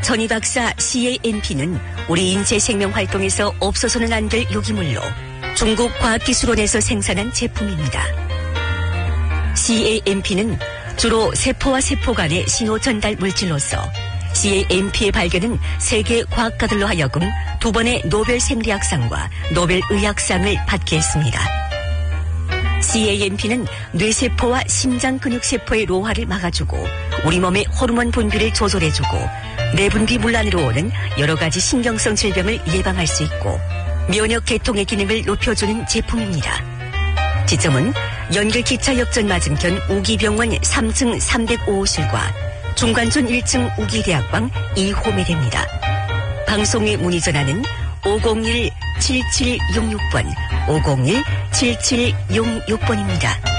전희 박사 CANP는 우리 인체 생명 활동에서 없어서는 안 될 유기물로 중국 과학기술원에서 생산한 제품입니다. CANP는 주로 세포와 세포 간의 신호 전달 물질로서 CANP의 발견은 세계 과학가들로 하여금 2번의 노벨 생리학상과 노벨 의학상을 받게 했습니다. CANP는 뇌세포와 심장 근육세포의 노화를 막아주고 우리 몸의 호르몬 분비를 조절해주고 내분비 문란으로 오는 여러 가지 신경성 질병을 예방할 수 있고 면역 계통의 기능을 높여주는 제품입니다. 지점은 연결기차 역전 맞은편 우기병원 3층 305호실과 중관촌 1층 우기대학방 2호매대입니다. 방송의 문의 전화는 501-7766번, 501-7766번입니다.